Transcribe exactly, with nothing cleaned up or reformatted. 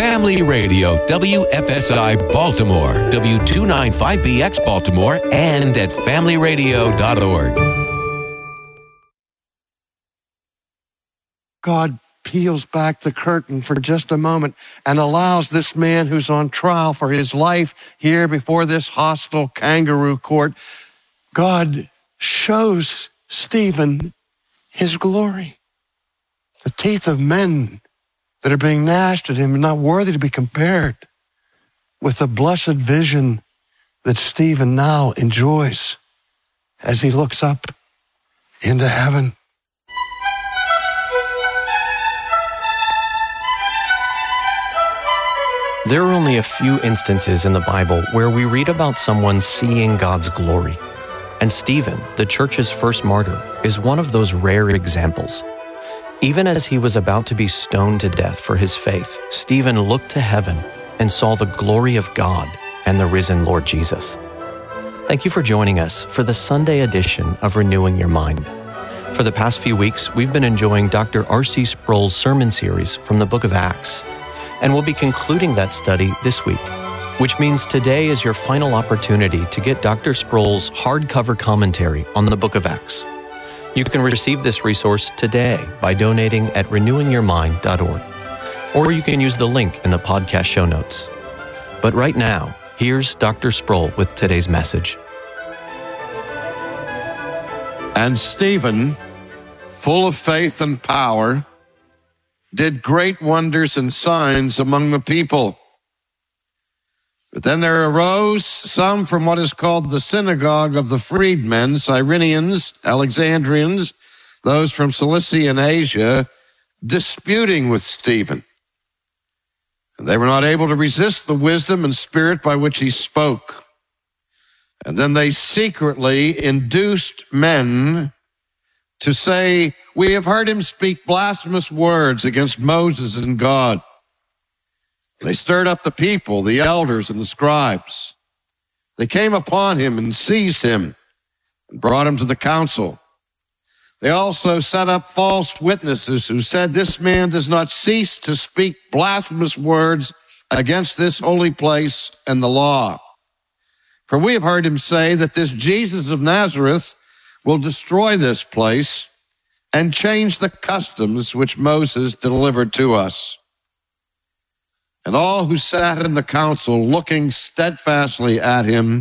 Family Radio, W F S I Baltimore, W two ninety-five B X Baltimore, and at family radio dot org. God peels back the curtain for just a moment and allows this man who's on trial for his life here before this hostile kangaroo court. God shows Stephen his glory. The teeth of men that are being gnashed at him are not worthy to be compared with the blessed vision that Stephen now enjoys as he looks up into heaven. There are only a few instances in the Bible where we read about someone seeing God's glory. And Stephen, the church's first martyr, is one of those rare examples. Even as he was about to be stoned to death for his faith, Stephen looked to heaven and saw the glory of God and the risen Lord Jesus. Thank you for joining us for the Sunday edition of Renewing Your Mind. For the past few weeks, we've been enjoying Doctor R C Sproul's sermon series from the book of Acts. And we'll be concluding that study this week, which means today is your final opportunity to get Doctor Sproul's hardcover commentary on the book of Acts. You can receive this resource today by donating at renewing your mind dot org, or you can use the link in the podcast show notes. But right now, here's Doctor Sproul with today's message. And Stephen, full of faith and power, did great wonders and signs among the people. But then there arose some from what is called the synagogue of the freedmen, Cyrenians, Alexandrians, those from Cilicia and Asia, disputing with Stephen. And they were not able to resist the wisdom and spirit by which he spoke. And then they secretly induced men to say, "We have heard him speak blasphemous words against Moses and God." They stirred up the people, the elders and the scribes. They came upon him and seized him and brought him to the council. They also set up false witnesses who said, "This man does not cease to speak blasphemous words against this holy place and the law. For we have heard him say that this Jesus of Nazareth will destroy this place and change the customs which Moses delivered to us." And all who sat in the council, looking steadfastly at him,